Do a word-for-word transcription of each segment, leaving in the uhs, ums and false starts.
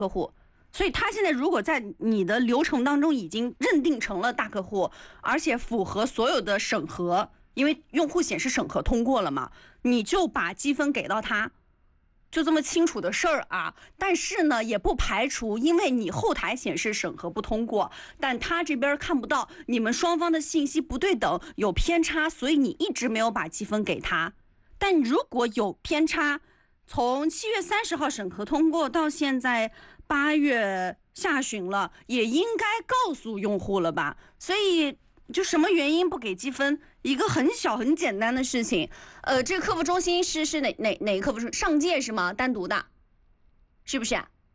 客户。所以他现在如果在你的流程当中已经认定成了大客户，而且符合所有的审核，因为用户显示审核通过了嘛，你就把积分给到他，就这么清楚的事儿啊。但是呢，也不排除因为你后台显示审核不通过，但他这边看不到，你们双方的信息不对等，有偏差，所以你一直没有把积分给他。但如果有偏差，从七月三十号审核通过到现在八月下旬了，也应该告诉用户了吧？所以就什么原因不给积分，一个很小很简单的事情。呃，这个客服中心是是哪哪哪个客服中心？上届是吗？单独的，是不是？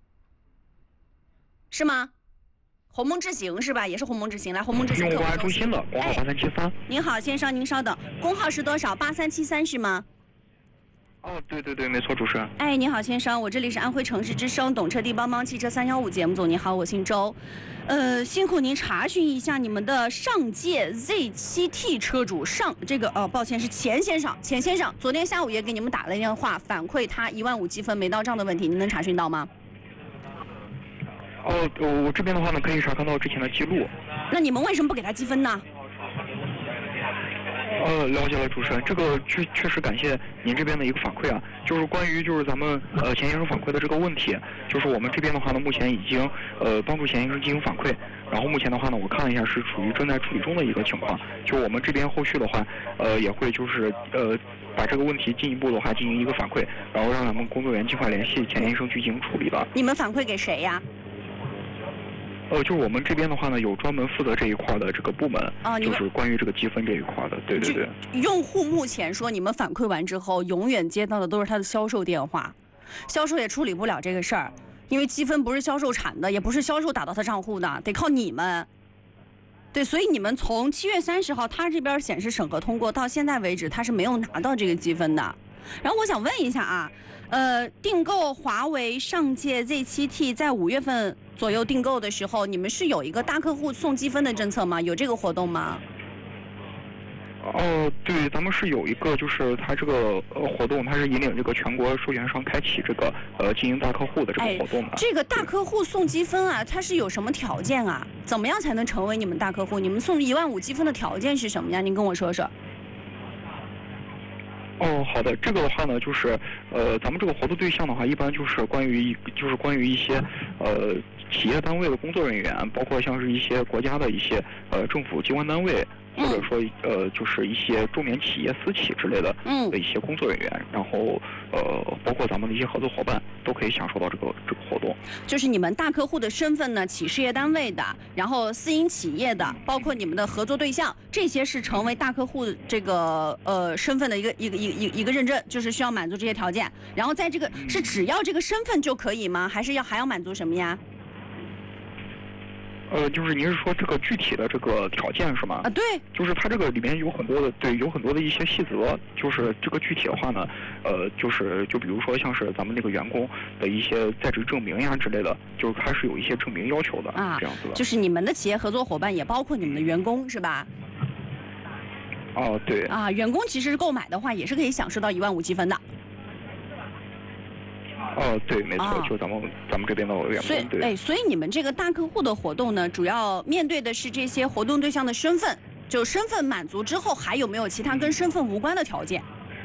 是吗？鸿蒙智行是吧？也是鸿蒙智行。来，鸿蒙智行客服中心的工号八三七三。 您好，先生，您稍等，工号是多少？八三七三是吗？ 哦，对对对，没错，主持人。 哎，你好，先生，我这里是安徽城市之声懂车帝帮帮汽车三幺五节目组，你好，我姓周，呃，辛苦您查询一下你们的上届 Z 七 T 车主上这个呃，抱歉是钱先生，钱先生，昨天下午也给你们打了电话，反馈他一万五积分没到账的问题，您能查询到吗？ 哦，我这边的话呢，可以查看到之前的记录。 那你们为什么不给他积分呢？ 呃，了解了，主持人，这个确确实感谢您这边的一个反馈啊，就是关于就是咱们呃钱先生反馈的这个问题，就是我们这边的话呢，目前已经呃帮助钱先生进行反馈，然后目前的话呢，我看了一下是处于正在处理中的一个情况，就我们这边后续的话，呃也会就是呃把这个问题进一步的话进行一个反馈，然后让咱们工作人员尽快联系钱先生去进行处理的。 你们反馈给谁呀？ 呃，就是我们这边的话呢，有专门负责这一块的这个部门， 哦， 就是关于这个积分这一块的，对对对。 用户目前说，你们反馈完之后，永远接到的都是他的销售电话，销售也处理不了这个事儿，因为积分不是销售产的，也不是销售打到他账户的，得靠你们。对，所以你们从七月三十号他这边显示审核通过到现在为止，他是没有拿到这个积分的。然后我想问一下啊，呃，订购华为上届 Z 七 T 在五月份左右订购的时候，你们是有一个大客户送积分的政策吗？有这个活动吗？ 哦，对，咱们是有一个，就是它这个呃活动，它是引领这个全国授权商开启这个呃经营大客户的这个活动的。 哎，这个大客户送积分啊，它是有什么条件啊？怎么样才能成为你们大客户？你们送一万五积分的条件是什么呀？您跟我说说。 哦，好的，这个的话呢，就是，呃，咱们这个活动对象的话，一般就是关于一，就是关于一些，呃，企业单位的工作人员，包括像是一些国家的一些，呃，政府机关单位，或者说，呃，就是一些中缅企业、私企之类的， 嗯， 的一些工作人员，然后，呃，包括咱们的一些合作伙伴，都可以享受到这个这个活动。 就是你们大客户的身份呢，企事业单位的，然后私营企业的，包括你们的合作对象，这些是成为大客户这个呃身份的一个一个一个一个一个认证，就是需要满足这些条件。然后在这个是只要这个身份就可以吗？还是要还要满足什么呀？ 呃，就是您是说这个具体的这个条件是吗？ 啊，对， 就是它这个里面有很多的，对，有很多的一些细则。就是这个具体的话呢，呃，就是就比如说像是咱们那个员工的一些在职证明呀之类的，就是它是有一些证明要求的啊，这样子的。 就是你们的企业合作伙伴也包括你们的员工是吧？ 哦，对。 啊，员工其实购买的话也是可以享受到一万五积分的。 哦，对，没错，啊、就咱们咱们这边的员工，对。 哎，所以你们这个大客户的活动呢，主要面对的是这些活动对象的身份，就身份满足之后，还有没有其他跟身份无关的条件？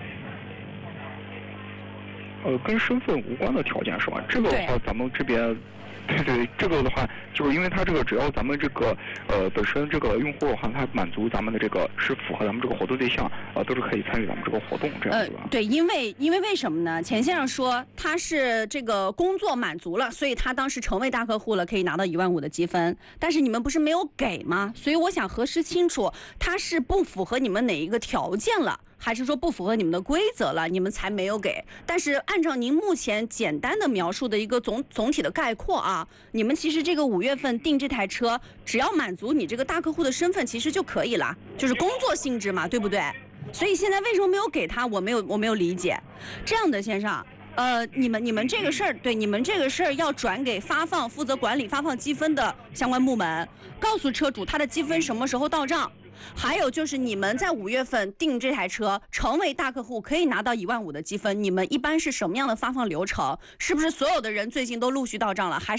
呃，跟身份无关的条件是吧？这个的话，咱们这边。对对，这个的话，就是因为它这个只要咱们这个呃本身这个用户的话，它满足咱们的这个是符合咱们这个活动对象，呃，都是可以参与咱们这个活动这样子的。 呃，对，因为因为为什么呢？钱先生说他是这个工作满足了，所以他当时成为大客户了，可以拿到一万五的积分。但是你们不是没有给吗？所以我想核实清楚，他是不符合你们哪一个条件了？还是说不符合你们的规则了，你们才没有给？但是按照您目前简单的描述的一个总总体的概括啊，你们其实这个五月份订这台车，只要满足你这个大客户的身份，其实就可以了，就是工作性质嘛，对不对？所以现在为什么没有给他？我没有我没有理解。这样的先生，呃，你们你们这个事儿，对你们这个事儿要转给发放负责管理发放积分的相关部门，告诉车主他的积分什么时候到账。还有就是你们在五月份订这台车，成为大客户可以拿到一万五的积分，你们一般是什么样的发放流程？是不是所有的人最近都陆续到账了？还是